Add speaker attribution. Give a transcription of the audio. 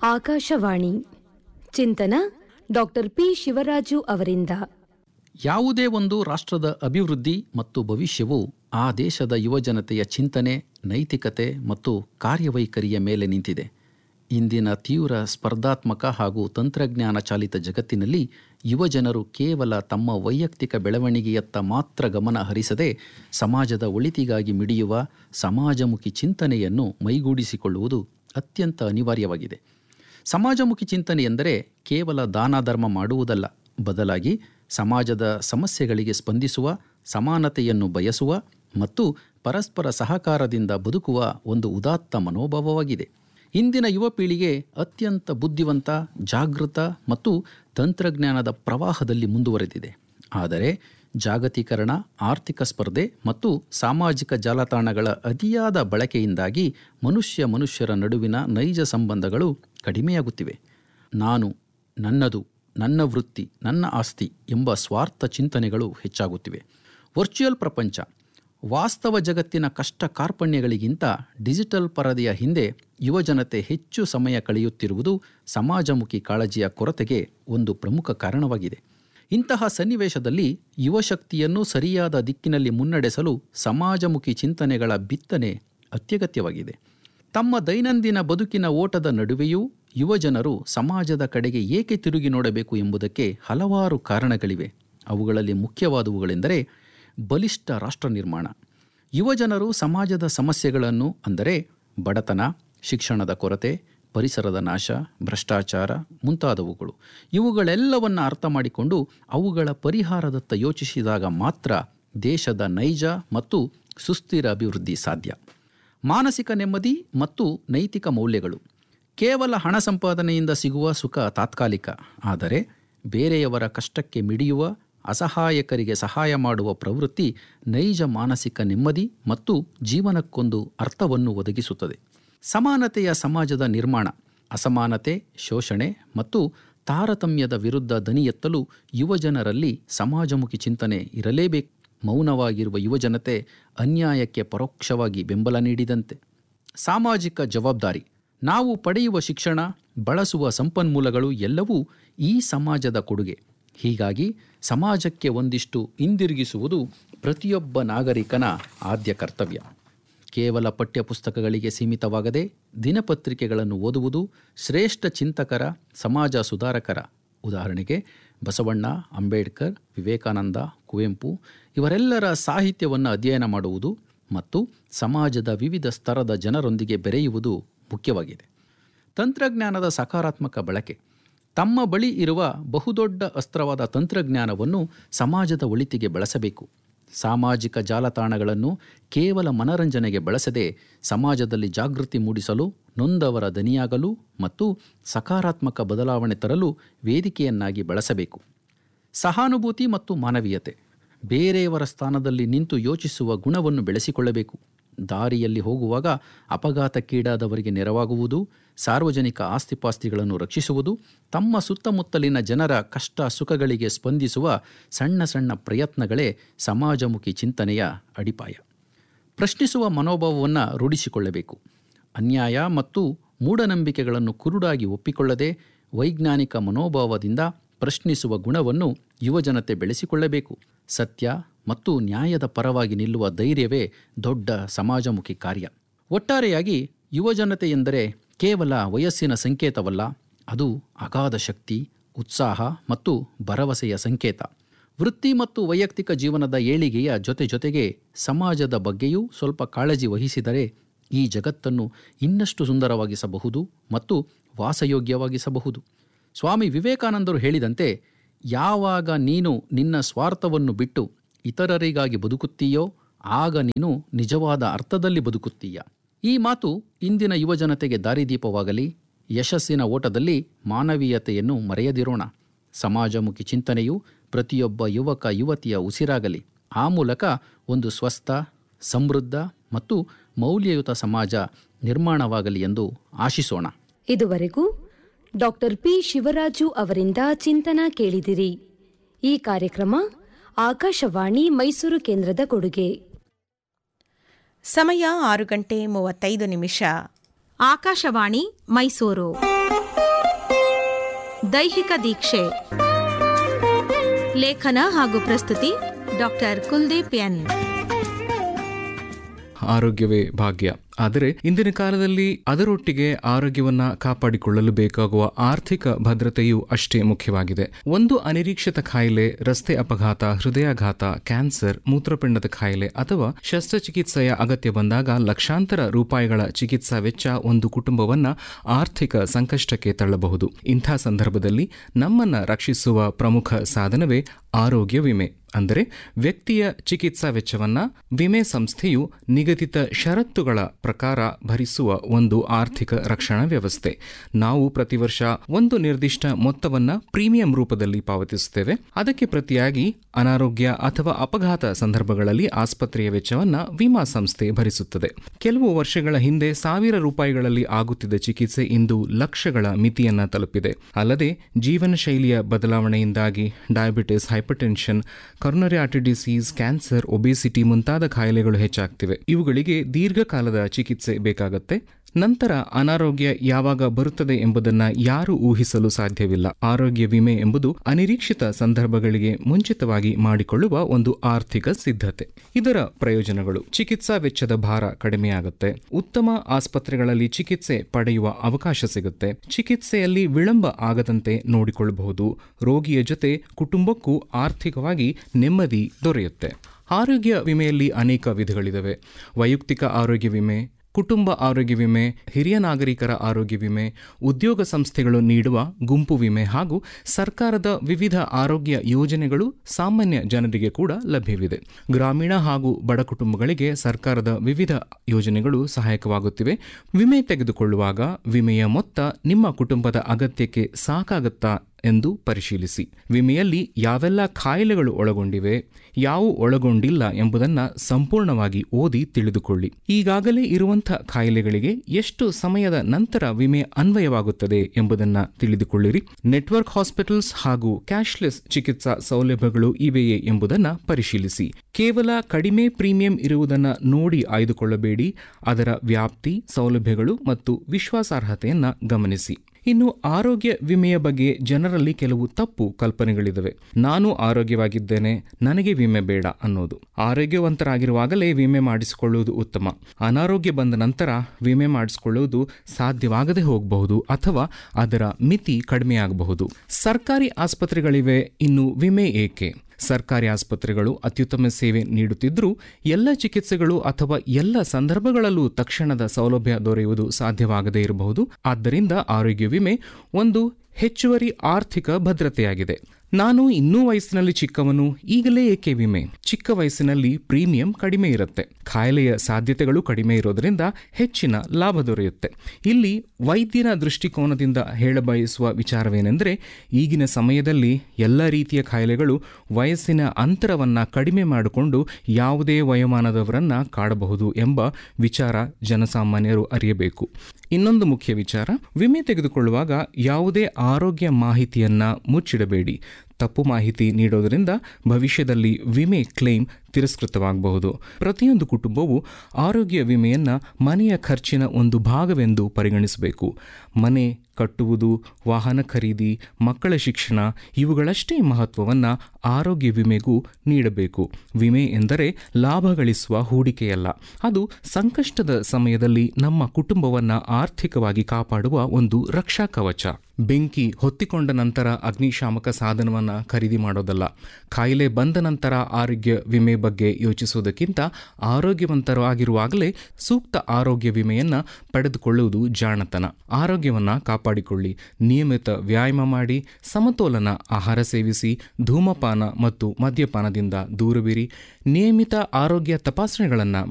Speaker 1: ಆಕಾಶವಾಣಿ ಚಿಂತನ doctor P Shivaraju ಅವರಿಂದ.
Speaker 2: ಯಾವುದೇ ಒಂದು ರಾಷ್ಟ್ರದ ಅಭಿವೃದ್ಧಿ ಮತ್ತು ಭವಿಷ್ಯವು ಆ ದೇಶದ ಯುವಜನತೆಯ ಚಿಂತನೆ, ನೈತಿಕತೆ ಮತ್ತು ಕಾರ್ಯವೈಖರಿಯ ಮೇಲೆ ನಿಂತಿದೆ. ಇಂದಿನ ತೀವ್ರ ಸ್ಪರ್ಧಾತ್ಮಕ ಹಾಗೂ ತಂತ್ರಜ್ಞಾನ ಚಾಲಿತ ಜಗತ್ತಿನಲ್ಲಿ ಯುವಜನರು ಕೇವಲ ತಮ್ಮ ವೈಯಕ್ತಿಕ ಬೆಳವಣಿಗೆಯತ್ತ ಮಾತ್ರ ಗಮನ ಹರಿಸದೆ ಸಮಾಜದ ಒಳಿತಿಗಾಗಿ ಮಿಡಿಯುವ ಸಮಾಜಮುಖಿ ಚಿಂತನೆಯನ್ನು ಮೈಗೂಡಿಸಿಕೊಳ್ಳುವುದು ಅತ್ಯಂತ ಅನಿವಾರ್ಯವಾಗಿದೆ. ಸಮಾಜಮುಖಿ ಚಿಂತನೆ ಎಂದರೆ ಕೇವಲ ದಾನ ಧರ್ಮ ಮಾಡುವುದಲ್ಲ, ಬದಲಾಗಿ ಸಮಾಜದ ಸಮಸ್ಯೆಗಳಿಗೆ ಸ್ಪಂದಿಸುವ, ಸಮಾನತೆಯನ್ನು ಬಯಸುವ ಮತ್ತು ಪರಸ್ಪರ ಸಹಕಾರದಿಂದ ಬದುಕುವ ಒಂದು ಉದಾತ್ತ ಮನೋಭಾವವಾಗಿದೆ. ಇಂದಿನ ಯುವ ಪೀಳಿಗೆ ಅತ್ಯಂತ ಬುದ್ಧಿವಂತ, ಜಾಗೃತ ಮತ್ತು ತಂತ್ರಜ್ಞಾನದ ಪ್ರವಾಹದಲ್ಲಿ ಮುಂದುವರೆದಿದೆ. ಆದರೆ ಜಾಗತೀಕರಣ, ಆರ್ಥಿಕ ಸ್ಪರ್ಧೆ ಮತ್ತು ಸಾಮಾಜಿಕ ಜಾಲತಾಣಗಳ ಅತಿಯಾದ ಬಳಕೆಯಿಂದಾಗಿ ಮನುಷ್ಯರ ನಡುವಿನ ನೈಜ ಸಂಬಂಧಗಳು ಕಡಿಮೆಯಾಗುತ್ತಿವೆ. ನಾನು, ನನ್ನದು, ನನ್ನ ವೃತ್ತಿ, ನನ್ನ ಆಸ್ತಿ ಎಂಬ ಸ್ವಾರ್ಥ ಚಿಂತನೆಗಳು ಹೆಚ್ಚಾಗುತ್ತಿವೆ. ವರ್ಚುವಲ್ ಪ್ರಪಂಚ, ವಾಸ್ತವ ಜಗತ್ತಿನ ಕಷ್ಟ ಕಾರ್ಪಣ್ಯಗಳಿಗಿಂತ ಡಿಜಿಟಲ್ ಪರದೆಯ ಹಿಂದೆ ಯುವಜನತೆ ಹೆಚ್ಚು ಸಮಯ ಕಳೆಯುತ್ತಿರುವುದು ಸಮಾಜಮುಖಿ ಕಾಳಜಿಯ ಕೊರತೆಗೆ ಒಂದು ಪ್ರಮುಖ ಕಾರಣವಾಗಿದೆ. ಇಂತಹ ಸನ್ನಿವೇಶದಲ್ಲಿ ಯುವಶಕ್ತಿಯನ್ನು ಸರಿಯಾದ ದಿಕ್ಕಿನಲ್ಲಿ ಮುನ್ನಡೆಸಲು ಸಮಾಜಮುಖಿ ಚಿಂತನೆಗಳ ಬಿತ್ತನೆ ಅತ್ಯಗತ್ಯವಾಗಿದೆ. ತಮ್ಮ ದೈನಂದಿನ ಬದುಕಿನ ಓಟದ ನಡುವೆಯೂ ಯುವಜನರು ಸಮಾಜದ ಕಡೆಗೆ ಏಕೆ ತಿರುಗಿ ನೋಡಬೇಕು ಎಂಬುದಕ್ಕೆ ಹಲವಾರು ಕಾರಣಗಳಿವೆ. ಅವುಗಳಲ್ಲಿ ಮುಖ್ಯವಾದವುಗಳೆಂದರೆ ಬಲಿಷ್ಠ ರಾಷ್ಟ್ರ ನಿರ್ಮಾಣ. ಯುವಜನರು ಸಮಾಜದ ಸಮಸ್ಯೆಗಳನ್ನು, ಅಂದರೆ ಬಡತನ, ಶಿಕ್ಷಣದ ಕೊರತೆ, ಪರಿಸರದ ನಾಶ, ಭ್ರಷ್ಟಾಚಾರ ಮುಂತಾದವುಗಳು, ಇವುಗಳೆಲ್ಲವನ್ನು ಅರ್ಥ ಮಾಡಿಕೊಂಡು ಅವುಗಳ ಪರಿಹಾರದತ್ತ ಯೋಚಿಸಿದಾಗ ಮಾತ್ರ ದೇಶದ ನೈಜ ಮತ್ತು ಸುಸ್ಥಿರ ಅಭಿವೃದ್ಧಿ ಸಾಧ್ಯ. ಮಾನಸಿಕ ನೆಮ್ಮದಿ ಮತ್ತು ನೈತಿಕ ಮೌಲ್ಯಗಳು. ಕೇವಲ ಹಣ ಸಂಪಾದನೆಯಿಂದ ಸಿಗುವ ಸುಖ ತಾತ್ಕಾಲಿಕ, ಆದರೆ ಬೇರೆಯವರ ಕಷ್ಟಕ್ಕೆ ಮಿಡಿಯುವ, ಅಸಹಾಯಕರಿಗೆ ಸಹಾಯ ಮಾಡುವ ಪ್ರವೃತ್ತಿ ನೈಜ ಮಾನಸಿಕ ನೆಮ್ಮದಿ ಮತ್ತು ಜೀವನಕ್ಕೊಂದು ಅರ್ಥವನ್ನು ಒದಗಿಸುತ್ತದೆ. ಸಮಾನತೆಯ ಸಮಾಜದ ನಿರ್ಮಾಣ. ಅಸಮಾನತೆ, ಶೋಷಣೆ ಮತ್ತು ತಾರತಮ್ಯದ ವಿರುದ್ಧ ದನಿ ಎತ್ತಲು ಯುವಜನರಲ್ಲಿ ಸಮಾಜಮುಖಿ ಚಿಂತನೆ ಇರಲೇಬೇಕು. ಮೌನವಾಗಿರುವ ಯುವಜನತೆ ಅನ್ಯಾಯಕ್ಕೆ ಪರೋಕ್ಷವಾಗಿ ಬೆಂಬಲ ನೀಡಿದಂತೆ. ಸಾಮಾಜಿಕ ಜವಾಬ್ದಾರಿ. ನಾವು ಪಡೆಯುವ ಶಿಕ್ಷಣ, ಬಳಸುವ ಸಂಪನ್ಮೂಲಗಳು ಎಲ್ಲವೂ ಈ ಸಮಾಜದ ಕೊಡುಗೆ. ಹೀಗಾಗಿ ಸಮಾಜಕ್ಕೆ ಒಂದಿಷ್ಟು ಹಿಂದಿರುಗಿಸುವುದು ಪ್ರತಿಯೊಬ್ಬ ನಾಗರಿಕನ ಆದ್ಯ ಕರ್ತವ್ಯ. ಕೇವಲ ಪಠ್ಯಪುಸ್ತಕಗಳಿಗೆ ಸೀಮಿತವಾಗದೆ ದಿನಪತ್ರಿಕೆಗಳನ್ನು ಓದುವುದು, ಶ್ರೇಷ್ಠ ಚಿಂತಕರ, ಸಮಾಜ ಸುಧಾರಕರ, ಉದಾಹರಣೆಗೆ ಬಸವಣ್ಣ, ಅಂಬೇಡ್ಕರ್, ವಿವೇಕಾನಂದ, ಕುವೆಂಪು ಇವರೆಲ್ಲರ ಸಾಹಿತ್ಯವನ್ನು ಅಧ್ಯಯನ ಮಾಡುವುದು ಮತ್ತು ಸಮಾಜದ ವಿವಿಧ ಸ್ತರದ ಜನರೊಂದಿಗೆ ಬೆರೆಯುವುದು ಮುಖ್ಯವಾಗಿದೆ. ತಂತ್ರಜ್ಞಾನದ ಸಕಾರಾತ್ಮಕ ಬಳಕೆ. ತಮ್ಮ ಬಳಿ ಇರುವ ಬಹುದೊಡ್ಡ ಅಸ್ತ್ರವಾದ ತಂತ್ರಜ್ಞಾನವನ್ನು ಸಮಾಜದ ಒಳಿತಿಗೆ ಬಳಸಬೇಕು. ಸಾಮಾಜಿಕ ಜಾಲತಾಣಗಳನ್ನು ಕೇವಲ ಮನರಂಜನೆಗೆ ಬಳಸದೆ ಸಮಾಜದಲ್ಲಿ ಜಾಗೃತಿ ಮೂಡಿಸಲು, ನೊಂದವರ ದನಿಯಾಗಲು ಮತ್ತು ಸಕಾರಾತ್ಮಕ ಬದಲಾವಣೆ ತರಲು ವೇದಿಕೆಯನ್ನಾಗಿ ಬಳಸಬೇಕು. ಸಹಾನುಭೂತಿ ಮತ್ತು ಮಾನವೀಯತೆ. ಬೇರೆಯವರ ಸ್ಥಾನದಲ್ಲಿ ನಿಂತು ಯೋಚಿಸುವ ಗುಣವನ್ನು ಬೆಳೆಸಿಕೊಳ್ಳಬೇಕು. ದಾರಿಯಲ್ಲಿ ಹೋಗುವಾಗ ಅಪಘಾತಕ್ಕೀಡಾದವರಿಗೆ ನೆರವಾಗುವುದು, ಸಾರ್ವಜನಿಕ ಆಸ್ತಿಪಾಸ್ತಿಗಳನ್ನು ರಕ್ಷಿಸುವುದು, ತಮ್ಮ ಸುತ್ತಮುತ್ತಲಿನ ಜನರ ಕಷ್ಟ ಸುಖಗಳಿಗೆ ಸ್ಪಂದಿಸುವ ಸಣ್ಣ ಸಣ್ಣ ಪ್ರಯತ್ನಗಳೇ ಸಮಾಜಮುಖಿ ಚಿಂತನೆಯ ಅಡಿಪಾಯ. ಪ್ರಶ್ನಿಸುವ ಮನೋಭಾವವನ್ನು ರೂಢಿಸಿಕೊಳ್ಳಬೇಕು. ಅನ್ಯಾಯ ಮತ್ತು ಮೂಢನಂಬಿಕೆಗಳನ್ನು ಕುರುಡಾಗಿ ಒಪ್ಪಿಕೊಳ್ಳದೆ ವೈಜ್ಞಾನಿಕ ಮನೋಭಾವದಿಂದ ಪ್ರಶ್ನಿಸುವ ಗುಣವನ್ನು ಯುವಜನತೆ ಬೆಳೆಸಿಕೊಳ್ಳಬೇಕು. ಸತ್ಯ ಮತ್ತು ನ್ಯಾಯದ ಪರವಾಗಿ ನಿಲ್ಲುವ ಧೈರ್ಯವೇ ದೊಡ್ಡ ಸಮಾಜಮುಖಿ ಕಾರ್ಯ. ಒಟ್ಟಾರೆಯಾಗಿ ಯುವಜನತೆ ಎಂದರೆ ಕೇವಲ ವಯಸ್ಸಿನ ಸಂಕೇತವಲ್ಲ, ಅದು ಅಗಾಧ ಶಕ್ತಿ, ಉತ್ಸಾಹ ಮತ್ತು ಭರವಸೆಯ ಸಂಕೇತ. ವೃತ್ತಿ ಮತ್ತು ವೈಯಕ್ತಿಕ ಜೀವನದ ಏಳಿಗೆಯ ಜೊತೆಗೆ ಸಮಾಜದ ಬಗ್ಗೆಯೂ ಸ್ವಲ್ಪ ಕಾಳಜಿ ವಹಿಸಿದರೆ ಈ ಜಗತ್ತನ್ನು ಇನ್ನಷ್ಟು ಸುಂದರವಾಗಿಸಬಹುದು ಮತ್ತು ವಾಸಯೋಗ್ಯವಾಗಿಸಬಹುದು. ಸ್ವಾಮಿ ವಿವೇಕಾನಂದರು ಹೇಳಿದಂತೆ, ಯಾವಾಗ ನೀನು ನಿನ್ನ ಸ್ವಾರ್ಥವನ್ನು ಬಿಟ್ಟು ಇತರರಿಗಾಗಿ ಬದುಕುತ್ತೀಯೋ ಆಗ ನೀನು ನಿಜವಾದ ಅರ್ಥದಲ್ಲಿ ಬದುಕುತ್ತೀಯ. ಈ ಮಾತು ಇಂದಿನ ಯುವಜನತೆಗೆ ದಾರಿದೀಪವಾಗಲಿ. ಯಶಸ್ಸಿನ ಓಟದಲ್ಲಿ ಮಾನವೀಯತೆಯನ್ನು ಮರೆಯದಿರೋಣ. ಸಮಾಜಮುಖಿ ಚಿಂತನೆಯು ಪ್ರತಿಯೊಬ್ಬ ಯುವಕ ಯುವತಿಯ ಉಸಿರಾಗಲಿ. ಆ ಮೂಲಕ ಒಂದು ಸ್ವಸ್ಥ, ಸಮೃದ್ಧ ಮತ್ತು ಮೌಲ್ಯಯುತ ಸಮಾಜ ನಿರ್ಮಾಣವಾಗಲಿ ಎಂದು ಆಶಿಸೋಣ.
Speaker 1: ಇದುವರೆಗೂ ಡಾಕ್ಟರ್ ಪಿ ಶಿವರಾಜು ಅವರಿಂದ ಚಿಂತನ ಕೇಳಿದಿರಿ. ಈ ಕಾರ್ಯಕ್ರಮ ಆಕಾಶವಾಣಿ ಮೈಸೂರು ಕೇಂದ್ರದ ಕೊಡುಗೆ.
Speaker 3: ಸಮಯ 6:35.
Speaker 4: ಆಕಾಶವಾಣಿ ಮೈಸೂರು.
Speaker 3: ದೈಹಿಕ ದೀಕ್ಷೆ. ಲೇಖನ ಹಾಗೂ ಪ್ರಸ್ತುತಿ ಡಾಕ್ಟರ್ ಕುಲ್ದೀಪ್ ಎನ್.
Speaker 4: ಆರೋಗ್ಯವೇ ಭಾಗ್ಯ. ಆದರೆ ಇಂದಿನ ಕಾಲದಲ್ಲಿ ಅದರೊಟ್ಟಿಗೆ ಆರೋಗ್ಯವನ್ನ ಕಾಪಾಡಿಕೊಳ್ಳಲು ಬೇಕಾಗುವ ಆರ್ಥಿಕ ಭದ್ರತೆಯೂ ಅಷ್ಟೇ ಮುಖ್ಯವಾಗಿದೆ. ಒಂದು ಅನಿರೀಕ್ಷಿತ ಕಾಯಿಲೆ, ರಸ್ತೆ ಅಪಘಾತ, ಹೃದಯಾಘಾತ, ಕ್ಯಾನ್ಸರ್, ಮೂತ್ರಪಿಂಡದ ಕಾಯಿಲೆ ಅಥವಾ ಶಸ್ತ್ರಚಿಕಿತ್ಸೆಯ ಅಗತ್ಯ ಬಂದಾಗ ಲಕ್ಷಾಂತರ ರೂಪಾಯಿಗಳ ಚಿಕಿತ್ಸಾ ವೆಚ್ಚ ಒಂದು ಕುಟುಂಬವನ್ನ ಆರ್ಥಿಕ ಸಂಕಷ್ಟಕ್ಕೆ ತಳ್ಳಬಹುದು. ಇಂಥ ಸಂದರ್ಭದಲ್ಲಿ ನಮ್ಮನ್ನ ರಕ್ಷಿಸುವ ಪ್ರಮುಖ ಸಾಧನವೇ ಆರೋಗ್ಯ ವಿಮೆ. ಅಂದರೆ ವ್ಯಕ್ತಿಯ ಚಿಕಿತ್ಸಾ ವೆಚ್ಚವನ್ನ ವಿಮೆ ಸಂಸ್ಥೆಯು ನಿಗದಿತ ಷರತ್ತುಗಳ ಪ್ರಕಾರ ಭರಿಸುವ ಒಂದು ಆರ್ಥಿಕ ರಕ್ಷಣಾ ವ್ಯವಸ್ಥೆ. ನಾವು ಪ್ರತಿ ವರ್ಷ ಒಂದು ನಿರ್ದಿಷ್ಟ ಮೊತ್ತವನ್ನ ಪ್ರೀಮಿಯಂ ರೂಪದಲ್ಲಿ ಪಾವತಿಸುತ್ತೇವೆ. ಅದಕ್ಕೆ ಪ್ರತಿಯಾಗಿ ಅನಾರೋಗ್ಯ ಅಥವಾ ಅಪಘಾತ ಸಂದರ್ಭಗಳಲ್ಲಿ ಆಸ್ಪತ್ರೆಯ ವೆಚ್ಚವನ್ನ ವಿಮಾ ಸಂಸ್ಥೆ ಭರಿಸುತ್ತದೆ. ಕೆಲವು ವರ್ಷಗಳ ಹಿಂದೆ ₹1,000 ಆಗುತ್ತಿದ್ದ ಚಿಕಿತ್ಸೆ ಇಂದು ಲಕ್ಷಗಳ ಮಿತಿಯನ್ನ ತಲುಪಿದೆ. ಅಲ್ಲದೆ ಜೀವನ ಶೈಲಿಯ ಬದಲಾವಣೆಯಿಂದಾಗಿ diabetes, hypertension, coronary artery disease, cancer, obesity ಮುಂತಾದ ಕಾಯಿಲೆಗಳು ಹೆಚ್ಚಾಗ್ತಿವೆ. ಇವುಗಳಿಗೆ ದೀರ್ಘಕಾಲದ ಚಿಕಿತ್ಸೆ ಬೇಕಾಗುತ್ತೆ. ನಂತರ ಅನಾರೋಗ್ಯ ಯಾವಾಗ ಬರುತ್ತದೆ ಎಂಬುದನ್ನು ಯಾರೂ ಊಹಿಸಲು ಸಾಧ್ಯವಿಲ್ಲ. ಆರೋಗ್ಯ ವಿಮೆ ಎಂಬುದು ಅನಿರೀಕ್ಷಿತ ಸಂದರ್ಭಗಳಿಗೆ ಮುಂಚಿತವಾಗಿ ಮಾಡಿಕೊಳ್ಳುವ ಒಂದು ಆರ್ಥಿಕ ಸಿದ್ಧತೆ. ಇದರ ಪ್ರಯೋಜನಗಳು: ಚಿಕಿತ್ಸಾ ವೆಚ್ಚದ ಭಾರ ಕಡಿಮೆಯಾಗುತ್ತೆ, ಉತ್ತಮ ಆಸ್ಪತ್ರೆಗಳಲ್ಲಿ ಚಿಕಿತ್ಸೆ ಪಡೆಯುವ ಅವಕಾಶ ಸಿಗುತ್ತೆ, ಚಿಕಿತ್ಸೆಯಲ್ಲಿ ವಿಳಂಬ ಆಗದಂತೆ ನೋಡಿಕೊಳ್ಳಬಹುದು, ರೋಗಿಯ ಜೊತೆ ಕುಟುಂಬಕ್ಕೂ ಆರ್ಥಿಕವಾಗಿ ನೆಮ್ಮದಿ ದೊರೆಯುತ್ತೆ. ಆರೋಗ್ಯ ವಿಮೆಯಲ್ಲಿ ಅನೇಕ ವಿಧಗಳಿವೆ. ವೈಯಕ್ತಿಕ ಆರೋಗ್ಯ ವಿಮೆ, ಕುಟುಂಬ ಆರೋಗ್ಯ ವಿಮೆ, ಹಿರಿಯ ನಾಗರಿಕರ ಆರೋಗ್ಯ ವಿಮೆ, ಉದ್ಯೋಗ ಸಂಸ್ಥೆಗಳು ನೀಡುವ ಗುಂಪು ವಿಮೆ ಹಾಗೂ ಸರ್ಕಾರದ ವಿವಿಧ ಆರೋಗ್ಯ ಯೋಜನೆಗಳು ಸಾಮಾನ್ಯ ಜನರಿಗೆ ಕೂಡ ಲಭ್ಯವಿದೆ. ಗ್ರಾಮೀಣ ಹಾಗೂ ಬಡ ಕುಟುಂಬಗಳಿಗೆ ಸರ್ಕಾರದ ವಿವಿಧ ಯೋಜನೆಗಳು ಸಹಾಯಕವಾಗುತ್ತಿವೆ. ವಿಮೆ ತೆಗೆದುಕೊಳ್ಳುವಾಗ ವಿಮೆಯ ಮೊತ್ತ ನಿಮ್ಮ ಕುಟುಂಬದ ಅಗತ್ಯಕ್ಕೆ ಸಾಕಾಗುತ್ತಾ ಎಂದು ಪರಿಶೀಲಿಸಿ. ವಿಮೆಯಲ್ಲಿ ಯಾವೆಲ್ಲ ಕಾಯಿಲೆಗಳು ಒಳಗೊಂಡಿವೆ, ಯಾವ ಒಳಗೊಂಡಿಲ್ಲ ಎಂಬುದನ್ನು ಸಂಪೂರ್ಣವಾಗಿ ಓದಿ ತಿಳಿದುಕೊಳ್ಳಿ. ಈಗಾಗಲೇ ಇರುವಂತಹ ಕಾಯಿಲೆಗಳಿಗೆ ಎಷ್ಟು ಸಮಯದ ನಂತರ ವಿಮೆ ಅನ್ವಯವಾಗುತ್ತದೆ ಎಂಬುದನ್ನು ತಿಳಿದುಕೊಳ್ಳಿರಿ. ನೆಟ್ವರ್ಕ್ ಹಾಸ್ಪಿಟಲ್ಸ್ ಹಾಗೂ ಕ್ಯಾಶ್ಲೆಸ್ ಚಿಕಿತ್ಸಾ ಸೌಲಭ್ಯಗಳು ಇವೆಯೇ ಎಂಬುದನ್ನು ಪರಿಶೀಲಿಸಿ. ಕೇವಲ ಕಡಿಮೆ ಪ್ರೀಮಿಯಂ ಇರುವುದನ್ನು ನೋಡಿ ಆಯ್ದುಕೊಳ್ಳಬೇಡಿ. ಅದರ ವ್ಯಾಪ್ತಿ, ಸೌಲಭ್ಯಗಳು ಮತ್ತು ವಿಶ್ವಾಸಾರ್ಹತೆಯನ್ನು ಗಮನಿಸಿ. ಇನ್ನು ಆರೋಗ್ಯ ವಿಮೆಯ ಬಗ್ಗೆ ಜನರಲ್ಲಿ ಕೆಲವು ತಪ್ಪು ಕಲ್ಪನೆಗಳಿವೆ. ನಾನು ಆರೋಗ್ಯವಾಗಿದ್ದೇನೆ, ನನಗೆ ವಿಮೆ ಬೇಡ ಅನ್ನೋದು. ಆರೋಗ್ಯವಂತರಾಗಿರುವಾಗಲೇ ವಿಮೆ ಮಾಡಿಸಿಕೊಳ್ಳುವುದು ಉತ್ತಮ. ಅನಾರೋಗ್ಯ ಬಂದ ನಂತರ ವಿಮೆ ಮಾಡಿಸಿಕೊಳ್ಳುವುದು ಸಾಧ್ಯವಾಗದೆ ಹೋಗಬಹುದು ಅಥವಾ ಅದರ ಮಿತಿ ಕಡಿಮೆಯಾಗಬಹುದು. ಸರ್ಕಾರಿ ಆಸ್ಪತ್ರೆಗಳಿವೆ, ಇನ್ನು ವಿಮೆ ಏಕೆ? ಸರ್ಕಾರಿ ಆಸ್ಪತ್ರೆಗಳು ಅತ್ಯುತ್ತಮ ಸೇವೆ ನೀಡುತ್ತಿದ್ದರೂ ಎಲ್ಲ ಚಿಕಿತ್ಸೆಗಳು ಅಥವಾ ಎಲ್ಲ ಸಂದರ್ಭಗಳಲ್ಲೂ ತಕ್ಷಣದ ಸೌಲಭ್ಯ ದೊರೆಯುವುದು ಸಾಧ್ಯವಾಗದೇ ಇರಬಹುದು. ಆದ್ದರಿಂದ ಆರೋಗ್ಯ ವಿಮೆ ಒಂದು ಹೆಚ್ಚುವರಿ ಆರ್ಥಿಕ ಭದ್ರತೆಯಾಗಿದೆ. ನಾನು ಇನ್ನೂ ವಯಸ್ಸಿನಲ್ಲಿ ಚಿಕ್ಕವನು, ಈಗಲೇ ಏಕೆ ವಿಮೆ? ಚಿಕ್ಕ ವಯಸ್ಸಿನಲ್ಲಿ ಪ್ರೀಮಿಯಂ ಕಡಿಮೆ ಇರುತ್ತೆ, ಕಾಯಿಲೆಯ ಸಾಧ್ಯತೆಗಳು ಕಡಿಮೆ ಇರೋದರಿಂದ ಹೆಚ್ಚಿನ ಲಾಭ ದೊರೆಯುತ್ತೆ. ಇಲ್ಲಿ ವೈದ್ಯನ ದೃಷ್ಟಿಕೋನದಿಂದ ಹೇಳಬಯಸುವ ವಿಚಾರವೇನೆಂದರೆ, ಈಗಿನ ಸಮಯದಲ್ಲಿ ಎಲ್ಲ ರೀತಿಯ ಕಾಯಿಲೆಗಳು ವಯಸ್ಸಿನ ಅಂತರವನ್ನು ಕಡಿಮೆ ಮಾಡಿಕೊಂಡು ಯಾವುದೇ ವಯೋಮಾನದವರನ್ನ ಕಾಡಬಹುದು ಎಂಬ ವಿಚಾರ ಜನಸಾಮಾನ್ಯರು ಅರಿಯಬೇಕು. ಇನ್ನೊಂದು ಮುಖ್ಯ ವಿಚಾರ, ವಿಮೆ ತೆಗೆದುಕೊಳ್ಳುವಾಗ ಯಾವುದೇ ಆರೋಗ್ಯ ಮಾಹಿತಿಯನ್ನ ಮುಚ್ಚಿಡಬೇಡಿ. ತಪ್ಪು ಮಾಹಿತಿ ನೀಡೋದರಿಂದ ಭವಿಷ್ಯದಲ್ಲಿ ವಿಮೆ ಕ್ಲೇಮ್ ತಿರಸ್ಕೃತವಾಗಬಹುದು. ಪ್ರತಿಯೊಂದು ಕುಟುಂಬವು ಆರೋಗ್ಯ ವಿಮೆಯನ್ನು ಮನೆಯ ಖರ್ಚಿನ ಒಂದು ಭಾಗವೆಂದು ಪರಿಗಣಿಸಬೇಕು. ಮನೆ ಕಟ್ಟುವುದು, ವಾಹನ ಖರೀದಿ, ಮಕ್ಕಳ ಶಿಕ್ಷಣ ಇವುಗಳಷ್ಟೇ ಮಹತ್ವವನ್ನು ಆರೋಗ್ಯ ವಿಮೆಗೂ ನೀಡಬೇಕು. ವಿಮೆ ಎಂದರೆ ಲಾಭ ಗಳಿಸುವ ಹೂಡಿಕೆಯಲ್ಲ, ಅದು ಸಂಕಷ್ಟದ ಸಮಯದಲ್ಲಿ ನಮ್ಮ ಕುಟುಂಬವನ್ನು ಆರ್ಥಿಕವಾಗಿ ಕಾಪಾಡುವ ಒಂದು ರಕ್ಷಾ ಕವಚ. ಬೆಂಕಿ ಹೊತ್ತಿಕೊಂಡ ನಂತರ ಅಗ್ನಿಶಾಮಕ ಸಾಧನವನ್ನು ಖರೀದಿ ಮಾಡೋದಲ್ಲ. ಕಾಯಿಲೆ ಬಂದ ನಂತರ ಆರೋಗ್ಯ ವಿಮೆ ಬಗ್ಗೆ ಯೋಚಿಸುವುದಕ್ಕಿಂತ ಆರೋಗ್ಯವಂತರಾಗಿರುವಾಗಲೇ ಸೂಕ್ತ ಆರೋಗ್ಯ ವಿಮೆಯನ್ನು ಪಡೆದುಕೊಳ್ಳುವುದು ಜಾಣತನ. ಆರೋಗ್ಯವನ್ನು ಕಾಪಾಡಿಕೊಳ್ಳಿ. ನಿಯಮಿತ ವ್ಯಾಯಾಮ ಮಾಡಿ, ಸಮತೋಲನ ಆಹಾರ ಸೇವಿಸಿ, ಧೂಮಪಾನ ಮತ್ತು ಮದ್ಯಪಾನದಿಂದ ದೂರವಿರಿ. ನಿಯಮಿತ ಆರೋಗ್ಯ ತಪಾಸಣೆಗಳನ್ನು